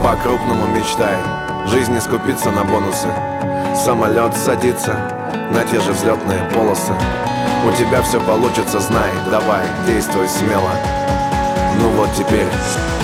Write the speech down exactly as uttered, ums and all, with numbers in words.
по-крупному мечтай. Жизнь не скупится на бонусы. Самолет садится на те же взлетные полосы. У тебя все получится, знай, давай, действуй смело. Ну вот теперь